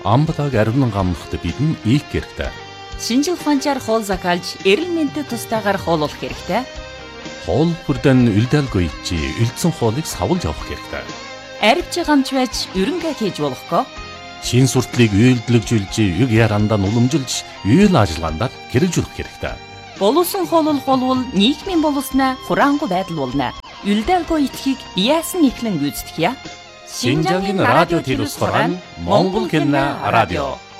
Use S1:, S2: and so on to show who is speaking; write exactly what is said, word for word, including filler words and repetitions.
S1: Амбалаг аривнан гамнахт бидэн ийх хэрэгтэй.
S2: Шинжил ухаанчаар хоол закалж, эрэл мэндэд тустаагаар хооллох хэрэгтэй.
S1: Хоол бүрдэн үлдээлгүй чи үлдсэн хоолыг савлж авах хэрэгтэй.
S2: Арвч гамч байж ерөнгээ хийж болохгүй.
S1: Шин суртлыг үйлдэлжүүлж, юг ярандаа уламжилж, үйл ажиллагаанд хэрэгжүүлэх хэрэгтэй.
S2: Боловсон хооллох болвол нийгмийн боловсноо хураангуй байдал болно. Үлдээлгүй итгэхийг яасан ихлэн гүйцэтгэе.
S1: Шинжаагийн радио телевизээр Монгол кино радио